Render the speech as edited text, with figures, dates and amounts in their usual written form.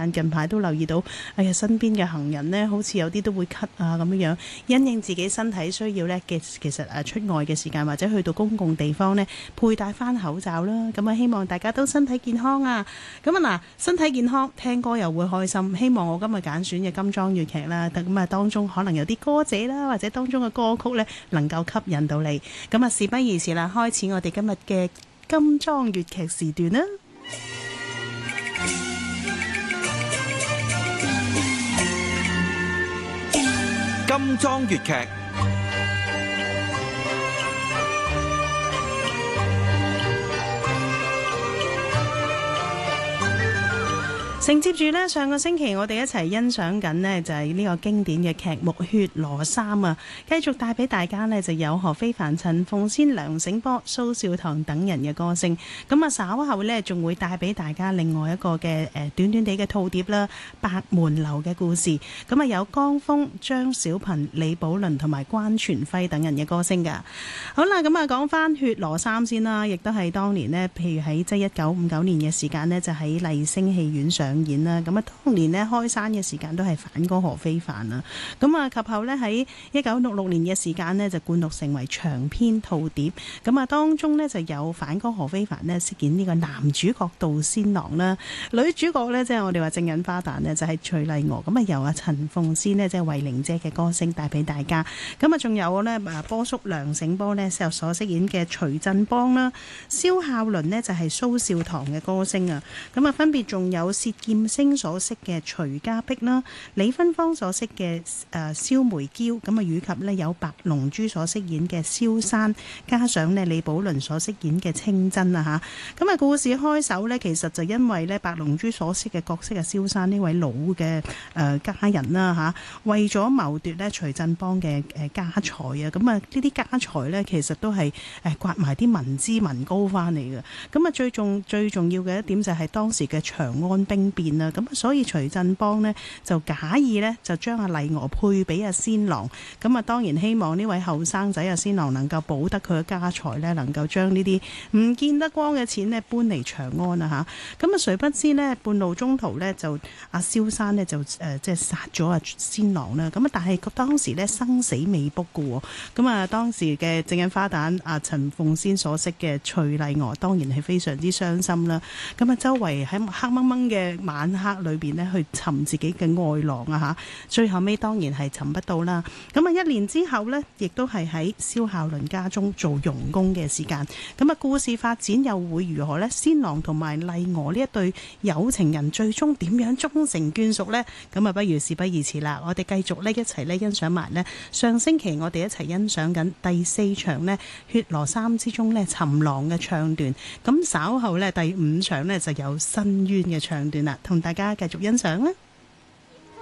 間近排都留意到，哎呀身邊嘅行人呢，好似有啲都會咳啊咁樣，因應自己身體需要呢，其實出外嘅時間或者去到公共地方呢，佩戴翻口罩啦。咁啊，希望大家都身體健康啊！咁啊嗱，身體健康聽歌又會開心。希望我今日揀選嘅金裝粵劇啦，咁啊當中可能有啲歌者啦，或者當中嘅歌曲呢，能夠吸引到你。咁啊，事不宜遲啦，開始我哋今日嘅金裝粵劇時段啦。 金裝粵劇。 承接住呢，上個星期我哋一齊欣賞緊呢，就係呢個經典嘅劇目《血羅衫》啊，繼續帶俾大家呢，就有何非凡、陳鳳仙、梁醒波、蘇少棠等人嘅歌聲。咁啊，稍後呢，仲會帶俾大家另外一個嘅短短地嘅套碟啦，《白門樓嘅故事》。咁啊，有江峰、張小蘋、李寶倫同埋關全輝等人嘅歌聲噶。好啦，咁啊講翻《血羅衫》先啦，亦都係當年呢，譬如喺即係1959年嘅時間呢，就喺麗聲戲院上演啦。咁啊，當年呢，開山嘅時間都係反歌何非凡啦。咁啊，及後呢，喺1966年嘅時間呢，就灌錄成為長篇套碟。咁啊，當中呢，就有反歌何非凡呢飾演呢個男主角杜仙郎啦，女主角呢，即係我哋話正印花旦呢，就係徐麗娥。咁啊，由阿陳鳳仙呢，即係慧玲姐嘅歌聲帶俾大家。咁啊，仲有呢，波叔梁醒波呢，所飾演嘅徐振邦啦，蕭孝倫呢，就係蘇少棠嘅歌聲啊。咁啊，分別仲有薛劍星所飾嘅徐家碧啦，李芬芳所飾嘅蕭梅嬌，咁啊以及呢有白龍珠所飾演嘅蕭珊，加上呢李寶倫所飾演嘅清真啊嚇。咁啊，故事開首呢，其實就因為呢白龍珠所飾嘅角色係蕭珊呢位老嘅家人啦嚇，為咗謀奪呢徐振邦嘅家財啊，咁啊呢啲家財呢，其實都係刮埋啲民脂民膏翻嚟嘅。咁啊最重要嘅一點就係當時嘅長安兵變啦，咁所以徐振邦呢，就假意呢，就將阿麗娥配俾阿仙郎，咁啊當然希望呢位後生仔阿仙郎能夠保得佢嘅家財呢，能夠將呢啲唔見得光嘅錢呢搬嚟長安啊嚇。咁啊誰不知呢，半路中途呢，就阿蕭珊呢，就即係殺咗阿仙郎啦。咁啊但係當時呢，生死未卜嘅喎，咁啊當時嘅正印花旦阿陳鳳仙所飾嘅徐麗娥當然係非常之傷心啦。咁啊周圍喺黑掹掹嘅晚黑裏邊呢，去尋自己嘅愛郎啊嚇，最後尾當然係尋不到啦。咁啊1年之後呢，亦都係喺蕭孝倫家中做傭工嘅時間。咁啊故事發展又會如何呢？仙郎同埋麗娥呢一對有情人最終點樣終成眷屬呢？咁啊不如事不宜遲啦，我哋繼續呢一齊呢欣賞埋呢上星期我哋一齊欣賞緊第4場呢血羅衫之中呢尋郎嘅唱段。咁稍後呢，第5場呢就有申冤嘅唱段啦，同大家繼續欣賞啦。